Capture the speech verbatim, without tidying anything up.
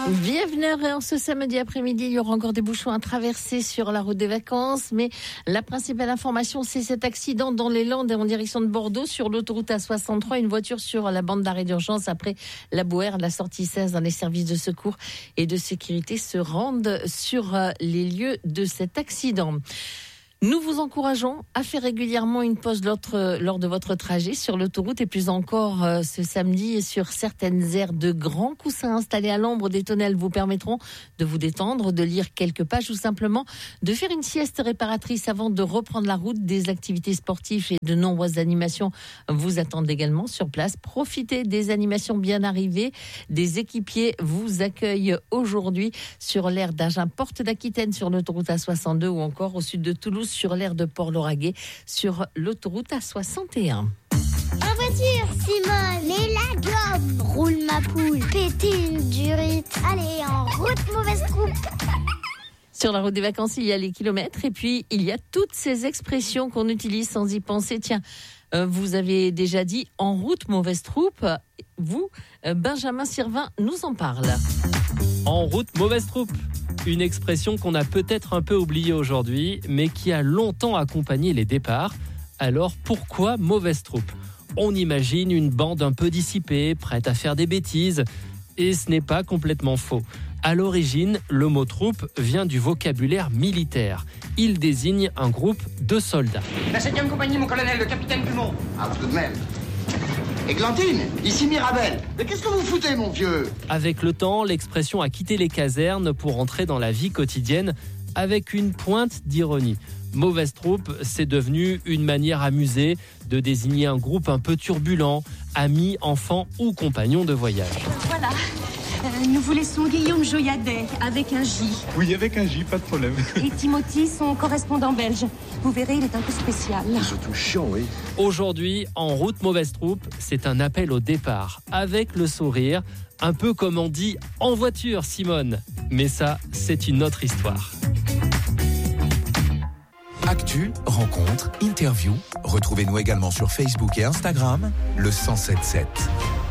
Bienvenue en ce samedi après-midi. Il y aura encore des bouchons à traverser sur la route des vacances. Mais la principale information, c'est cet accident dans les Landes en direction de Bordeaux sur l'autoroute A soixante-trois. Une voiture sur la bande d'arrêt d'urgence après la Bouère, la sortie seize dans les services de secours et de sécurité se rendent sur les lieux de cet accident. Nous vous encourageons à faire régulièrement une pause lors de votre trajet sur l'autoroute et plus encore euh, ce samedi sur certaines aires de grands coussins installés à l'ombre des tonnelles vous permettront de vous détendre, de lire quelques pages ou simplement de faire une sieste réparatrice avant de reprendre la route. Des activités sportives et de nombreuses animations vous attendent également sur place. Profitez des animations bien arrivées. Des équipiers vous accueillent aujourd'hui sur l'aire d'Agen, porte d'Aquitaine sur l'autoroute A soixante-deux ou encore au sud de Toulouse sur l'aire de Port-Lauragais sur l'autoroute A soixante et un. En voiture, Simone, mets la gomme, roule ma poule, pétine durite, allez en route, mauvaise troupe. Sur la route des vacances, il y a les kilomètres et puis il y a toutes ces expressions qu'on utilise sans y penser. Tiens, euh, vous avez déjà dit en route, mauvaise troupe. Vous, euh, Benjamin Sirvin, nous en parle. En route, mauvaise troupe. Une expression qu'on a peut-être un peu oubliée aujourd'hui, mais qui a longtemps accompagné les départs. Alors pourquoi mauvaise troupe ? On imagine une bande un peu dissipée, prête à faire des bêtises. Et ce n'est pas complètement faux. À l'origine, le mot troupe vient du vocabulaire militaire. Il désigne un groupe de soldats. La septième compagnie, mon colonel, le capitaine Dumont. Ah, tout de même. Églantine, ici Mirabel. Mais qu'est-ce que vous foutez, mon vieux ? Avec le temps, l'expression a quitté les casernes pour entrer dans la vie quotidienne avec une pointe d'ironie. Mauvaise troupe, c'est devenu une manière amusée de désigner un groupe un peu turbulent, amis, enfants ou compagnons de voyage. Voilà, euh, nous vous laissons Guillaume Joyadet avec un J. Oui, avec un J, pas de problème. Et Timothy, son correspondant belge. Vous verrez, il est un peu spécial. C'est surtout chiant, oui. Aujourd'hui, en route mauvaise troupe, c'est un appel au départ, avec le sourire, un peu comme on dit en voiture, Simone. Mais ça, c'est une autre histoire. Actu, rencontre, interview. Retrouvez-nous également sur Facebook et Instagram, le cent sept sept.